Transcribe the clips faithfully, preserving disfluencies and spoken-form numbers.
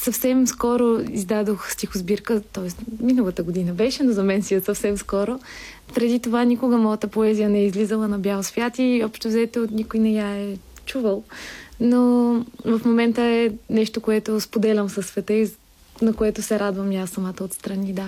съвсем скоро издадох стихосбирка, т.е. миналата година беше, но за мен си е съвсем скоро. Преди това никога моята поезия не е излизала на бял свят и общо взето никой не я е чувал. Но в момента е нещо, което споделям със света и на което се радвам и аз самата отстрани, да.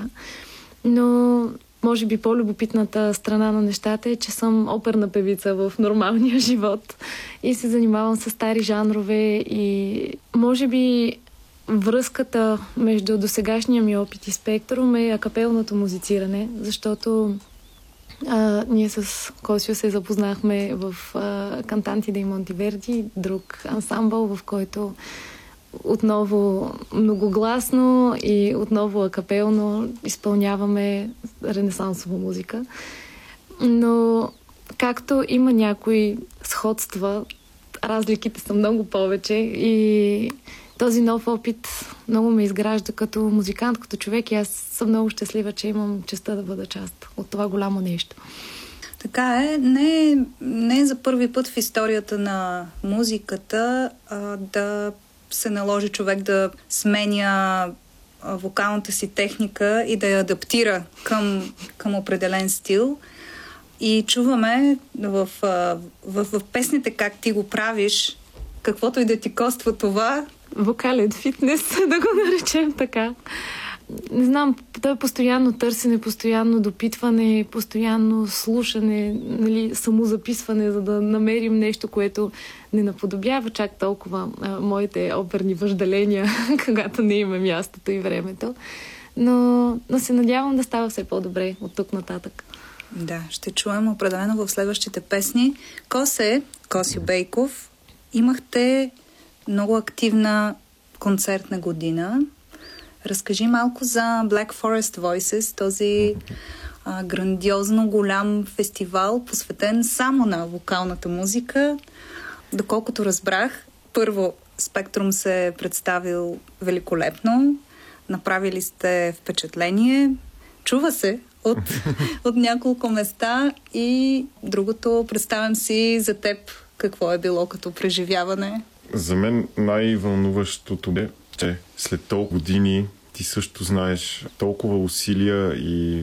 Но може би по-любопитната страна на нещата е, че съм оперна певица в нормалния живот и се занимавам с стари жанрове и може би връзката между досегашния ми опит и спектрум е акапелното музициране, защото а, ние с Косио се запознахме в а, Кантанти дей Монтеверди, друг ансамбъл, в който отново многогласно и отново акапелно изпълняваме ренесансова музика. Но както има някои сходства, разликите са много повече и този нов опит много ме изгражда като музикант, като човек и аз съм много щастлива, че имам честта да бъда част от това голямо нещо. Така е. Не, не е за първи път в историята на музиката а, да се наложи човек да сменя вокалната си техника и да я адаптира към, към определен стил. И чуваме в, в, в, в песните как ти го правиш, каквото и да ти коства това. Вокален фитнес, да го наречем така. Не знам, то е постоянно търсене, постоянно допитване, постоянно слушане, нали, самозаписване, за да намерим нещо, което не наподобява чак толкова а, моите оперни въжделения, когато не има мястото и времето. Но, но се надявам да става все по-добре от тук нататък. Да, ще чуем определено в следващите песни. Косе, Косио Бейков, имахте много активна концертна година. Разкажи малко за Black Forest Voices, този а, грандиозно голям фестивал, посветен само на вокалната музика. Доколкото разбрах, първо Спектрум се е представил великолепно, направили сте впечатление, чува се от, от няколко места и другото, представям си за теб какво е било като преживяване. За мен най-вълнуващото е, че след толкова години ти също знаеш толкова усилия и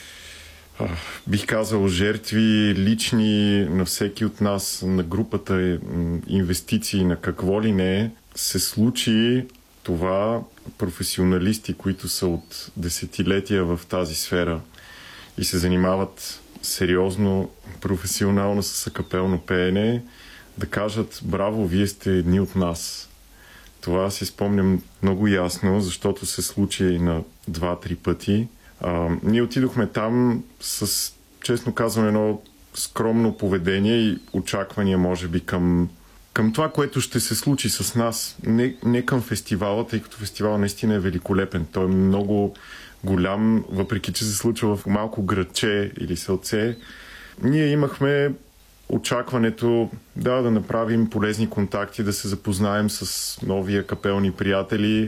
а, бих казал жертви лични на всеки от нас, на групата, инвестиции, на какво ли не, се случи това професионалисти, които са от десетилетия в тази сфера и се занимават сериозно, професионално с акапелно пеене, да кажат: браво, вие сте едни от нас. Това си спомням много ясно, защото се случи на два-три пъти. А, ние отидохме там с, честно казвам, едно скромно поведение и очаквания, може би, към, към това, което ще се случи с нас. Не, не към фестивала, тъй като фестивал наистина е великолепен. Той е много голям, въпреки че се случва в малко градче или селце. Ние имахме очакването да, да направим полезни контакти, да се запознаем с нови акапелни приятели,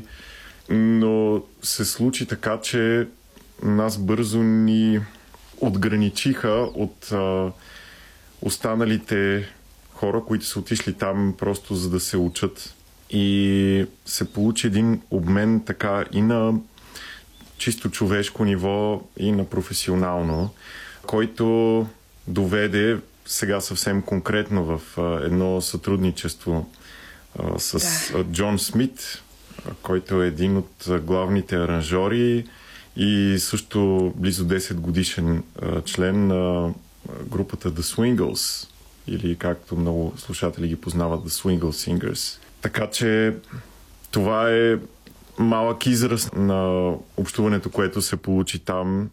но се случи така, че нас бързо ни отграничиха от а, останалите хора, които са отишли там просто за да се учат. И се получи един обмен така и на чисто човешко ниво, и на професионално, който доведе сега съвсем конкретно в а, едно сътрудничество а, с да. Джон Смит, а, който е един от а, главните аранжори и също близо десет годишен а, член на групата The Swingles, или както много слушатели ги познават, The Swingle Singers. Така че това е малък израз на общуването, което се получи там,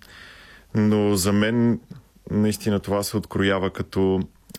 но за мен наистина това се откроява като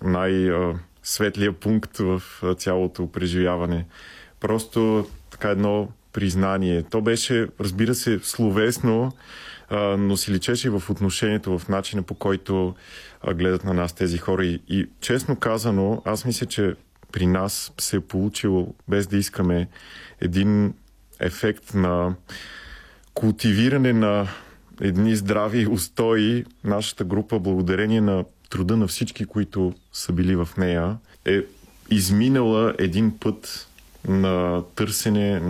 най-светлия пункт в цялото преживяване. Просто така едно признание. То беше, разбира се, словесно, но си личеше в отношението, в начина, по който гледат на нас тези хора. И, и честно казано, аз мисля, че при нас се е получило, без да искаме, един ефект на култивиране на едни здрави устои. Нашата група, благодарение на труда на всички, които са били в нея, е изминала един път на търсене